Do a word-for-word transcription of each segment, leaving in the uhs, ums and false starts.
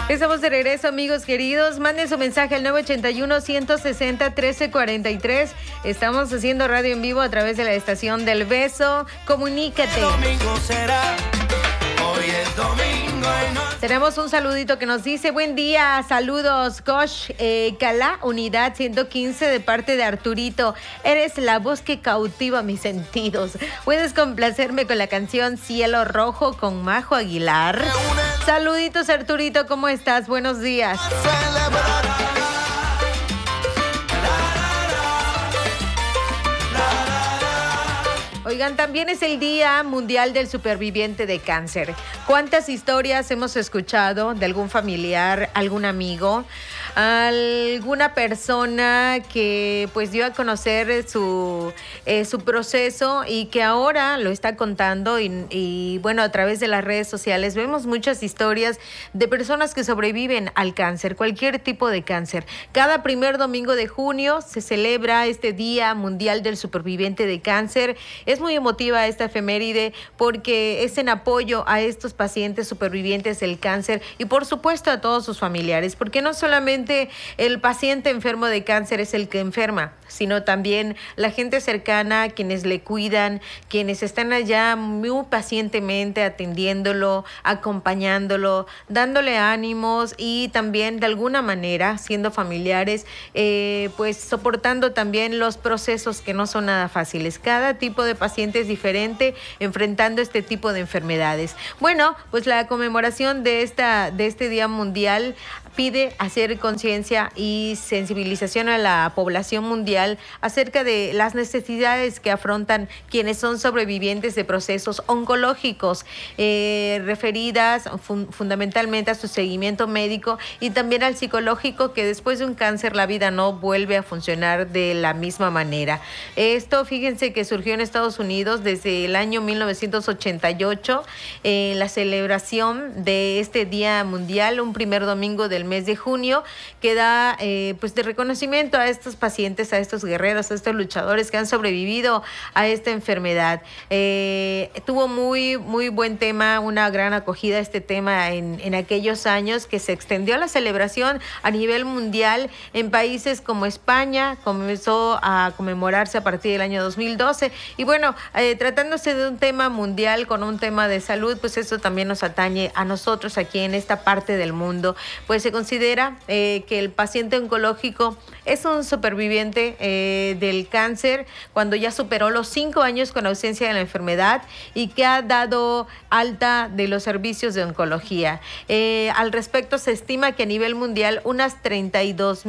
Estamos de regreso, amigos queridos. Manden su mensaje al nueve ochenta y uno, ciento sesenta, trece cuarenta y tres. Estamos haciendo radio en vivo a través de la estación del Beso. Comunícate. Domingo será. Hoy es domingo y no... Tenemos un saludito que nos dice: buen día, saludos, Kosh, eh, Calá, unidad ciento quince, de parte de Arturito. Eres la voz que cautiva mis sentidos. Puedes complacerme con la canción Cielo Rojo con Majo Aguilar. Saluditos, Arturito, ¿cómo estás? Buenos días. Oigan, también es el Día Mundial del Superviviente de Cáncer. ¿Cuántas historias hemos escuchado de algún familiar, algún amigo, alguna persona que pues dio a conocer su, eh, su proceso y que ahora lo está contando? Y, y bueno, a través de las redes sociales vemos muchas historias de personas que sobreviven al cáncer, cualquier tipo de cáncer. Cada primer domingo de junio se celebra este Día Mundial del Superviviente de Cáncer. Es muy emotiva esta efeméride porque es en apoyo a estos pacientes supervivientes del cáncer y por supuesto a todos sus familiares, porque no solamente el paciente enfermo de cáncer es el que enferma, sino también la gente cercana, quienes le cuidan, quienes están allá muy pacientemente atendiéndolo, acompañándolo, dándole ánimos y también de alguna manera siendo familiares, eh, pues soportando también los procesos que no son nada fáciles. Cada tipo de paciente es diferente enfrentando este tipo de enfermedades. Bueno, pues la conmemoración de esta de este Día Mundial pide hacer conciencia y sensibilización a la población mundial acerca de las necesidades que afrontan quienes son sobrevivientes de procesos oncológicos, eh, referidas fun- fundamentalmente a su seguimiento médico y también al psicológico, que después de un cáncer la vida no vuelve a funcionar de la misma manera. Esto, fíjense que surgió en Estados Unidos desde el año mil novecientos ochenta y ocho, en eh, la celebración de este Día Mundial, un primer domingo del mes de junio, que da eh, pues de reconocimiento a estos pacientes, a estos guerreros, a estos luchadores que han sobrevivido a esta enfermedad. Eh, tuvo muy, muy buen tema, una gran acogida este tema en, en aquellos años, que se extendió la celebración a nivel mundial en países como España. Comenzó a conmemorarse a partir del año dos mil doce y bueno, eh, tratándose de un tema mundial con un tema de salud, pues eso también nos atañe a nosotros aquí en esta parte del mundo. Pues se considera eh, que el paciente oncológico es un superviviente eh, del cáncer cuando ya superó los cinco años con ausencia de la enfermedad y que ha dado alta de los servicios de oncología. Eh, al respecto, se estima que a nivel mundial unas treinta y dos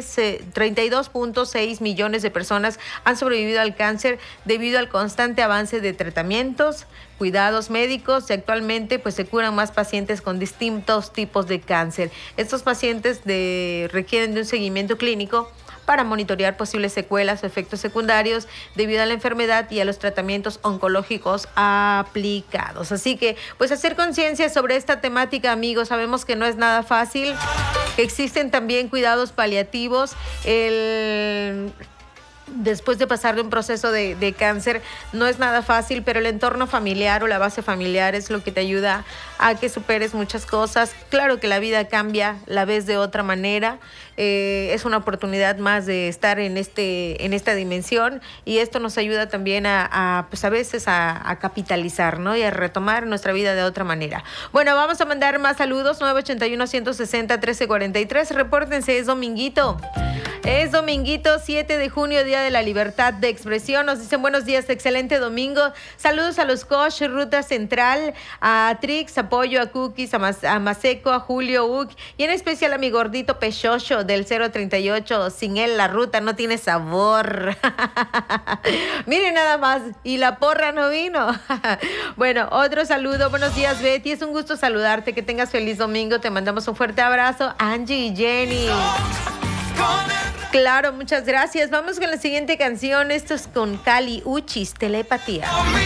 punto seis millones de personas han sobrevivido al cáncer debido al constante avance de tratamientos, cuidados médicos, y actualmente pues se curan más pacientes con distintos tipos de cáncer. Estos pacientes de, requieren de un seguimiento clínico para monitorear posibles secuelas o efectos secundarios debido a la enfermedad y a los tratamientos oncológicos aplicados. Así que, pues hacer conciencia sobre esta temática, amigos. Sabemos que no es nada fácil, que existen también cuidados paliativos. El... Después de pasar de un proceso de, de cáncer no es nada fácil, pero el entorno familiar o la base familiar es lo que te ayuda a que superes muchas cosas. Claro que la vida cambia, la ves de otra manera, eh, es una oportunidad más de estar en este en esta dimensión y esto nos ayuda también a, a pues a veces a, a capitalizar, ¿no? Y a retomar nuestra vida de otra manera. Bueno, vamos a mandar más saludos. Nueve ochenta y uno, ciento sesenta, trece cuarenta y tres. Repórtense, es dominguito. Es dominguito, siete de junio, Día de la Libertad de Expresión. Nos dicen buenos días, excelente domingo. Saludos a los Kosh, Ruta Central, a Trix, Apoyo, a Cookies, a, Mas, a Maseco, a Julio Uc y en especial a mi gordito Pechocho del cero treinta y ocho. Sin él la ruta no tiene sabor. Miren nada más, y la porra no vino. Bueno, otro saludo. Buenos días, Betty. Es un gusto saludarte. Que tengas feliz domingo. Te mandamos un fuerte abrazo. Angie y Jenny. Claro, muchas gracias. Vamos con la siguiente canción. Esto es con Kali Uchis, Telepatía.